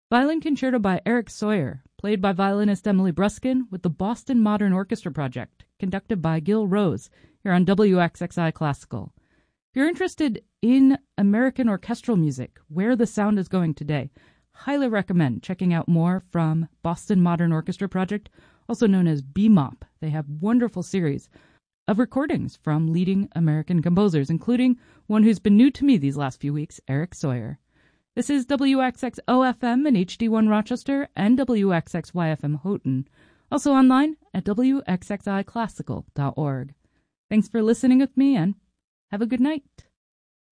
Violin Concerto by Eric Sawyer, played by violinist Emily Bruskin with the Boston Modern Orchestra Project, conducted by Gil Rose, here on WXXI Classical. If you're interested in American orchestral music, where the sound is going today, highly recommend checking out more from Boston Modern Orchestra Project, also known as BMOP. They have a wonderful series of recordings from leading American composers, including one who's been new to me these last few weeks, Eric Sawyer. This is WXXO-FM in HD1 Rochester and WXXY-FM Houghton, also online at WXXIClassical.org. Thanks for listening with me, and have a good night.